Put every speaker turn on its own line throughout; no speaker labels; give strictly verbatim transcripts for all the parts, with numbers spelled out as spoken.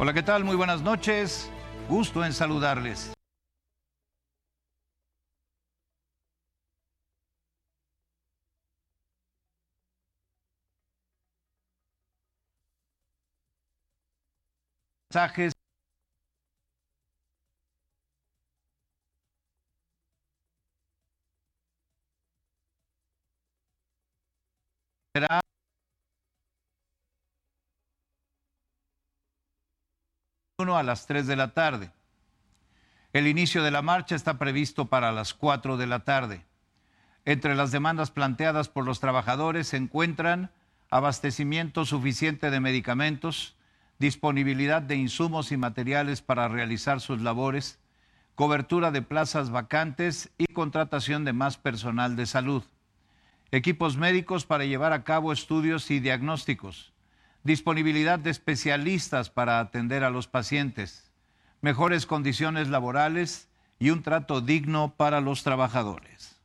Hola, ¿qué tal? Muy buenas noches. Gusto en saludarles. Mensajes. Será uno a las tres de la tarde. El inicio de la marcha está previsto para las cuatro de la tarde. Entre las demandas planteadas por los trabajadores se encuentran abastecimiento suficiente de medicamentos, disponibilidad de insumos y materiales para realizar sus labores, cobertura de plazas vacantes y contratación de más personal de salud, equipos médicos para llevar a cabo estudios y diagnósticos, disponibilidad de especialistas para atender a los pacientes, mejores condiciones laborales y un trato digno para los trabajadores.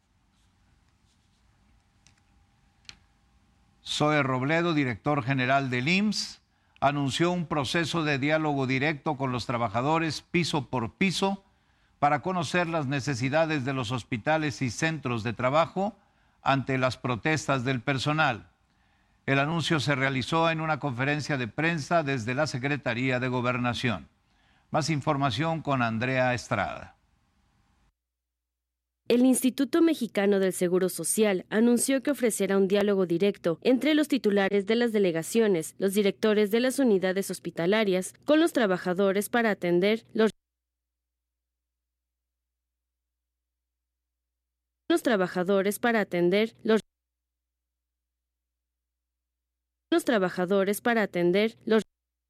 Zoe Robledo, director general del I M S S, anunció un proceso de diálogo directo con los trabajadores piso por piso para conocer las necesidades de los hospitales y centros de trabajo ante las protestas del personal. El anuncio se realizó en una conferencia de prensa desde la Secretaría de Gobernación. Más información con Andrea Estrada.
El Instituto Mexicano del Seguro Social anunció que ofrecerá un diálogo directo entre los titulares de las delegaciones, los directores de las unidades hospitalarias, con los trabajadores para atender los los trabajadores para atender los los trabajadores para atender los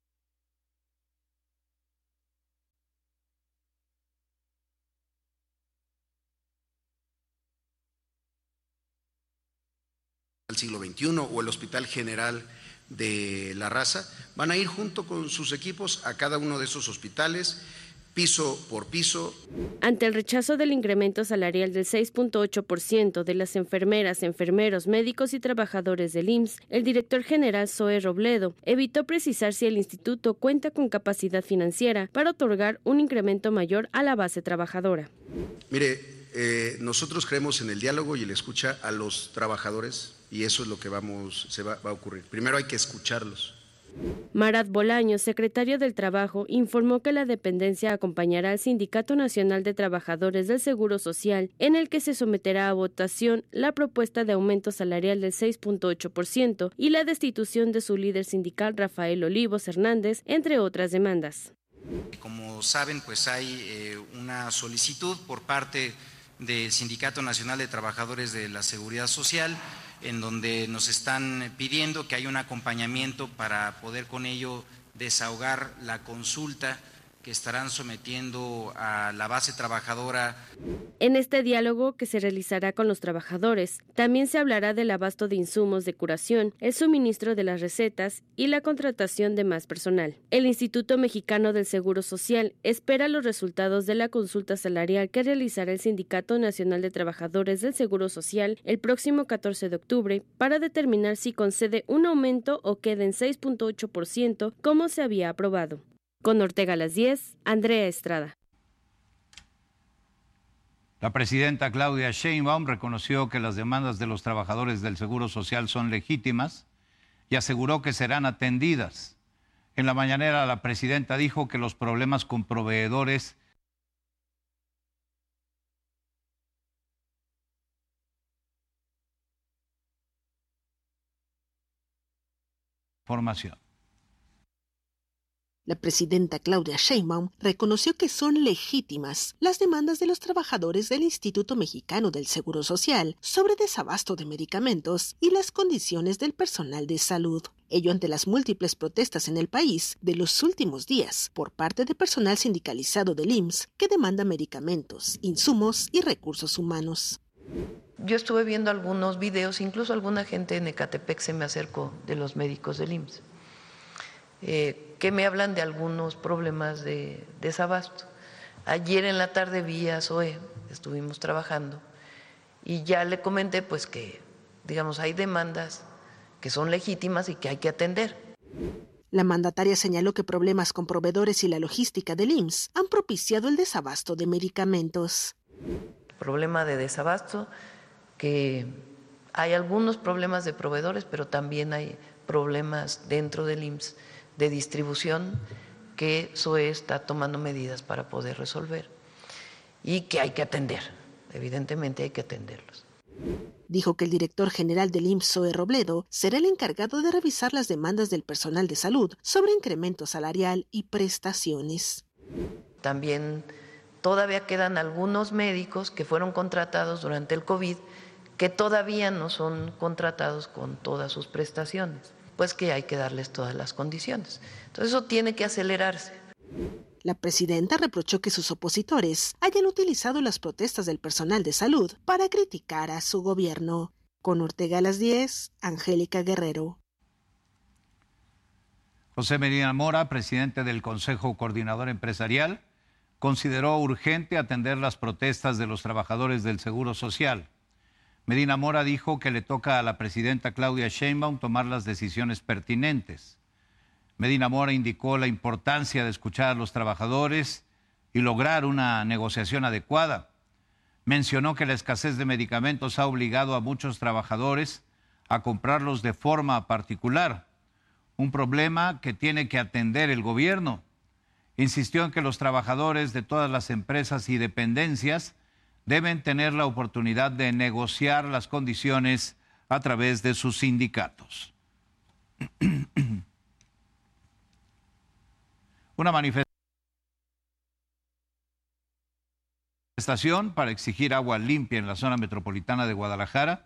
al siglo veintiuno o el Hospital General de La Raza, van a ir junto con sus equipos a cada uno de esos hospitales, piso por piso.
Ante el rechazo del incremento salarial del seis punto ocho por ciento de las enfermeras, enfermeros, médicos y trabajadores del I M S S, el director general Zoe Robledo evitó precisar si el instituto cuenta con capacidad financiera para otorgar un incremento mayor a la base trabajadora.
Mire, eh, nosotros creemos en el diálogo y la escucha a los trabajadores y eso es lo que vamos, se va, va a ocurrir. Primero hay que escucharlos.
Marat Bolaños, secretario del Trabajo, informó que la dependencia acompañará al Sindicato Nacional de Trabajadores del Seguro Social, en el que se someterá a votación la propuesta de aumento salarial del seis punto ocho por ciento y la destitución de su líder sindical Rafael Olivos Hernández, entre otras demandas.
Como saben, pues hay eh, una solicitud por parte del Sindicato Nacional de Trabajadores de la Seguridad Social, en donde nos están pidiendo que haya un acompañamiento para poder con ello desahogar la consulta que estarán sometiendo a la base trabajadora.
En este diálogo que se realizará con los trabajadores, también se hablará del abasto de insumos de curación, el suministro de las recetas y la contratación de más personal. El Instituto Mexicano del Seguro Social espera los resultados de la consulta salarial que realizará el Sindicato Nacional de Trabajadores del Seguro Social el próximo catorce de octubre para determinar si concede un aumento o queda en seis punto ocho por ciento como se había aprobado. Con Ortega a las diez, Andrea Estrada.
La presidenta Claudia Sheinbaum reconoció que las demandas de los trabajadores del Seguro Social son legítimas y aseguró que serán atendidas. En la mañanera, la presidenta dijo que los problemas con proveedores formación.
La presidenta Claudia Sheinbaum reconoció que son legítimas las demandas de los trabajadores del Instituto Mexicano del Seguro Social sobre desabasto de medicamentos y las condiciones del personal de salud. Ello ante las múltiples protestas en el país de los últimos días por parte de personal sindicalizado del I M S S que demanda medicamentos, insumos y recursos humanos.
Yo estuve viendo algunos videos, incluso alguna gente en Ecatepec se me acercó de los médicos del I M S S. Eh, que me hablan de algunos problemas de desabasto. Ayer en la tarde vi a Zoe, estuvimos trabajando, y ya le comenté pues que, digamos, hay demandas que son legítimas y que hay que atender.
La mandataria señaló que problemas con proveedores y la logística del I M S S han propiciado el desabasto de medicamentos.
Problema de desabasto, que hay algunos problemas de proveedores, pero también hay problemas dentro del I M S S de distribución, que S O E está tomando medidas para poder resolver y que hay que atender, evidentemente hay que atenderlos.
Dijo que el director general del I M S S, Zoe Robledo, será el encargado de revisar las demandas del personal de salud sobre incremento salarial y prestaciones.
También todavía quedan algunos médicos que fueron contratados durante el COVID que todavía no son contratados con todas sus prestaciones, pues que hay que darles todas las condiciones. Entonces eso tiene que acelerarse.
La presidenta reprochó que sus opositores hayan utilizado las protestas del personal de salud para criticar a su gobierno. Con Ortega a las diez, Angélica Guerrero.
José Medina Mora, presidente del Consejo Coordinador Empresarial, consideró urgente atender las protestas de los trabajadores del Seguro Social. Medina Mora dijo que le toca a la presidenta Claudia Sheinbaum tomar las decisiones pertinentes. Medina Mora indicó la importancia de escuchar a los trabajadores y lograr una negociación adecuada. Mencionó que la escasez de medicamentos ha obligado a muchos trabajadores a comprarlos de forma particular, un problema que tiene que atender el gobierno. Insistió en que los trabajadores de todas las empresas y dependencias deben tener la oportunidad de negociar las condiciones a través de sus sindicatos. Una manifestación para exigir agua limpia en la zona metropolitana de Guadalajara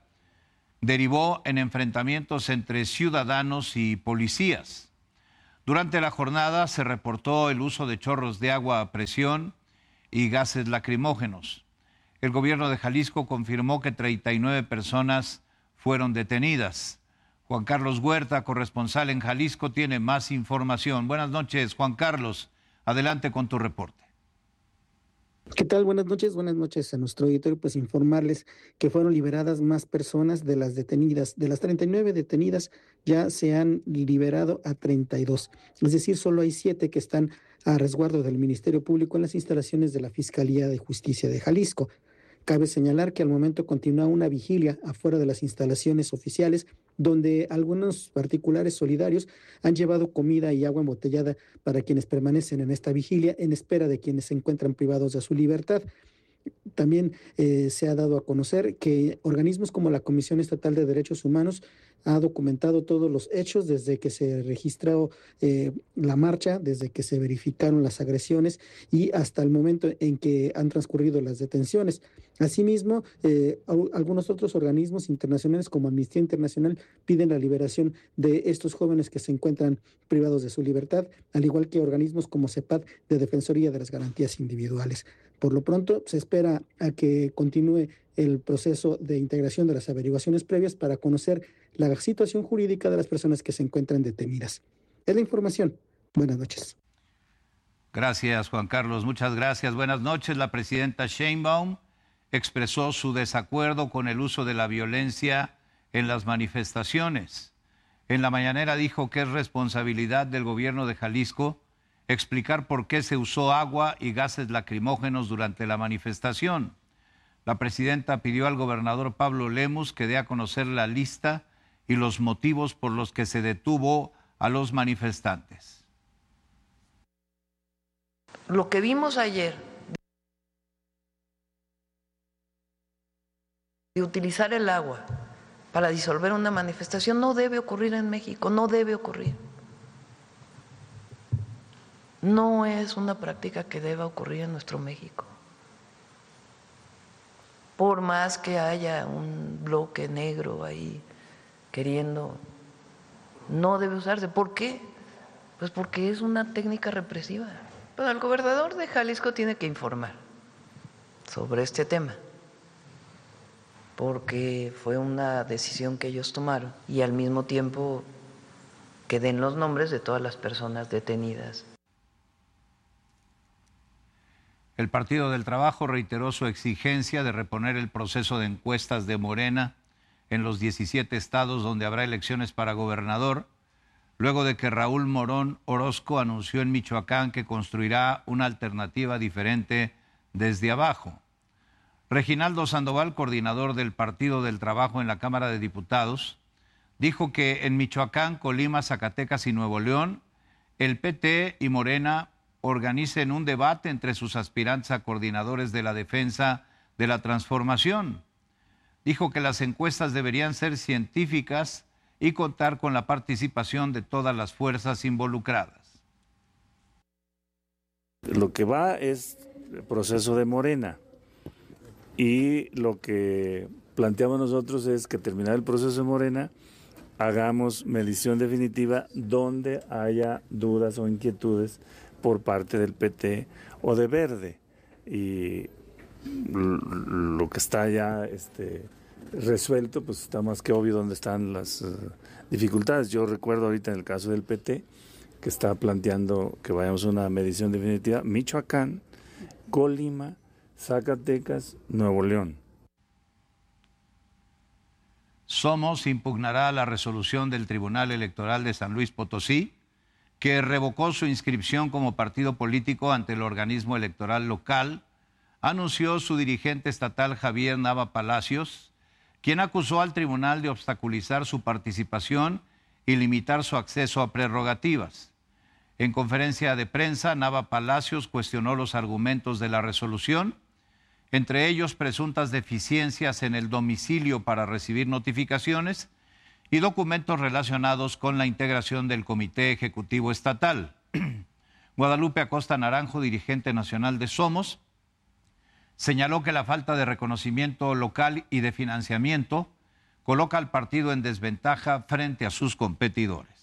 derivó en enfrentamientos entre ciudadanos y policías. Durante la jornada se reportó el uso de chorros de agua a presión y gases lacrimógenos. El gobierno de Jalisco confirmó que treinta y nueve personas fueron detenidas. Juan Carlos Huerta, corresponsal en Jalisco, tiene más información. Buenas noches, Juan Carlos. Adelante con tu reporte.
¿Qué tal? Buenas noches, buenas noches a nuestro auditorio. Pues informarles que fueron liberadas más personas de las detenidas. De las treinta y nueve detenidas ya se han liberado a treinta y dos. Es decir, solo hay siete que están a resguardo del Ministerio Público en las instalaciones de la Fiscalía de Justicia de Jalisco. Cabe señalar que al momento continúa una vigilia afuera de las instalaciones oficiales, donde algunos particulares solidarios han llevado comida y agua embotellada para quienes permanecen en esta vigilia en espera de quienes se encuentran privados de su libertad. También eh, se ha dado a conocer que organismos como la Comisión Estatal de Derechos Humanos ha documentado todos los hechos desde que se registró eh, la marcha, desde que se verificaron las agresiones y hasta el momento en que han transcurrido las detenciones. Asimismo, eh, algunos otros organismos internacionales como Amnistía Internacional piden la liberación de estos jóvenes que se encuentran privados de su libertad, al igual que organismos como CEPAD de Defensoría de las Garantías Individuales. Por lo pronto, se espera a que continúe el proceso de integración de las averiguaciones previas para conocer la situación jurídica de las personas que se encuentran detenidas. Es la información. Buenas noches.
Gracias, Juan Carlos. Muchas gracias. Buenas noches. La presidenta Sheinbaum expresó su desacuerdo con el uso de la violencia en las manifestaciones. En la mañanera dijo que es responsabilidad del gobierno de Jalisco explicar por qué se usó agua y gases lacrimógenos durante la manifestación. La presidenta pidió al gobernador Pablo Lemus que dé a conocer la lista y los motivos por los que se detuvo a los manifestantes.
Lo que vimos ayer de utilizar el agua para disolver una manifestación no debe ocurrir en México, no debe ocurrir. No es una práctica que deba ocurrir en nuestro México. Por más que haya un bloque negro ahí queriendo, no debe usarse. ¿Por qué? Pues porque es una técnica represiva. Pero el gobernador de Jalisco tiene que informar sobre este tema, porque fue una decisión que ellos tomaron y al mismo tiempo que den los nombres de todas las personas detenidas.
El Partido del Trabajo reiteró su exigencia de reponer el proceso de encuestas de Morena en los diecisiete estados donde habrá elecciones para gobernador, luego de que Raúl Morón Orozco anunció en Michoacán que construirá una alternativa diferente desde abajo. Reginaldo Sandoval, coordinador del Partido del Trabajo en la Cámara de Diputados, dijo que en Michoacán, Colima, Zacatecas y Nuevo León, el P T y Morena organicen un debate entre sus aspirantes a coordinadores de la defensa de la transformación. Dijo que las encuestas deberían ser científicas y contar con la participación de todas las fuerzas involucradas.
Lo que va es el proceso de Morena y lo que planteamos nosotros es que terminado el proceso de Morena hagamos medición definitiva donde haya dudas o inquietudes por parte del P T o de Verde, y lo que está ya este, resuelto, pues está más que obvio dónde están las uh, dificultades. Yo recuerdo ahorita en el caso del P T que está planteando que vayamos a una medición definitiva Michoacán, Colima, Zacatecas, Nuevo León.
Somos impugnará la resolución del Tribunal Electoral de San Luis Potosí, que revocó su inscripción como partido político ante el organismo electoral local, anunció su dirigente estatal Javier Nava Palacios, quien acusó al tribunal de obstaculizar su participación y limitar su acceso a prerrogativas. En conferencia de prensa, Nava Palacios cuestionó los argumentos de la resolución, entre ellos presuntas deficiencias en el domicilio para recibir notificaciones y documentos relacionados con la integración del Comité Ejecutivo Estatal. Guadalupe Acosta Naranjo, dirigente nacional de Somos, señaló que la falta de reconocimiento local y de financiamiento coloca al partido en desventaja frente a sus competidores.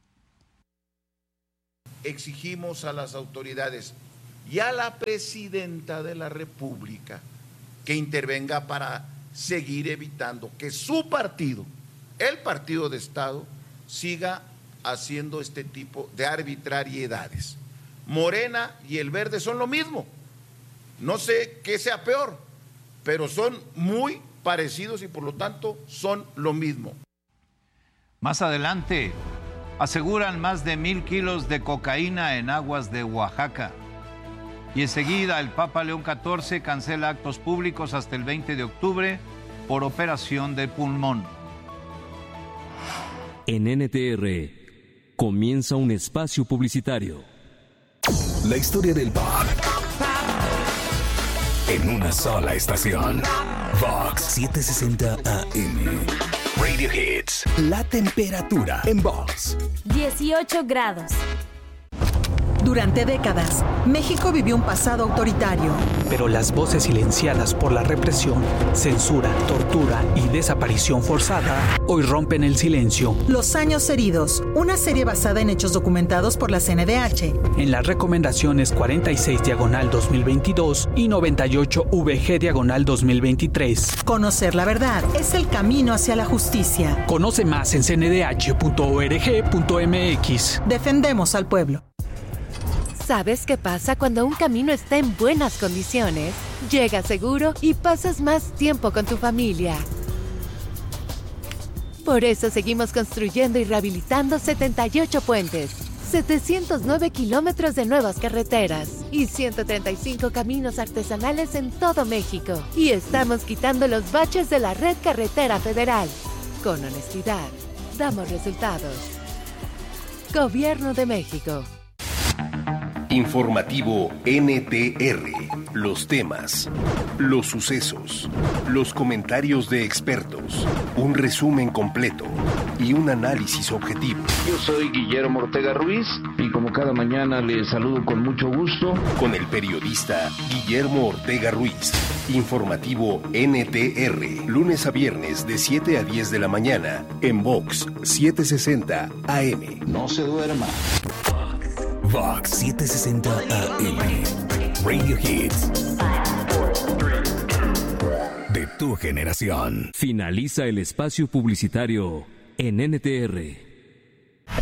Exigimos a las autoridades y a la presidenta de la República que intervenga para seguir evitando que su partido, el partido de Estado, siga haciendo este tipo de arbitrariedades. Morena y el Verde son lo mismo. No sé qué sea peor, pero son muy parecidos y por lo tanto son lo mismo.
Más adelante, aseguran más de mil kilos de cocaína en aguas de Oaxaca. Y enseguida el Papa León catorce cancela actos públicos hasta el veinte de octubre por operación de pulmón.
En N T R comienza un espacio publicitario.
La historia del pop en una sola estación. Vox setecientos sesenta A M. Radio Hits. La temperatura en Vox.
dieciocho grados.
Durante décadas, México vivió un pasado autoritario.
Pero las voces silenciadas por la represión, censura, tortura y desaparición forzada hoy rompen el silencio.
Los años heridos, una serie basada en hechos documentados por la C N D H.
En las recomendaciones cuarenta y seis diagonal dos mil veintidós y noventa y ocho V G diagonal dos mil veintitrés.
Conocer la verdad es el camino hacia la justicia.
Conoce más en c n d h punto org punto m x.
Defendemos al pueblo.
¿Sabes qué pasa cuando un camino está en buenas condiciones? Llegas seguro y pasas más tiempo con tu familia. Por eso seguimos construyendo y rehabilitando setenta y ocho puentes, setecientos nueve kilómetros de nuevas carreteras y ciento treinta y cinco caminos artesanales en todo México. Y estamos quitando los baches de la red carretera federal. Con honestidad, damos resultados. Gobierno de México.
Informativo N T R. Los temas, los sucesos, los comentarios de expertos, un resumen completo y un análisis objetivo.
Yo soy Guillermo Ortega Ruiz y como cada mañana les saludo con mucho gusto.
Con el periodista Guillermo Ortega Ruiz. Informativo N T R. Lunes a viernes de siete a diez de la mañana en Vox setecientos sesenta A M.
No se duerma.
Vox setecientos sesenta A M. Radio Hits. De tu generación.
Finaliza el espacio publicitario en N T R.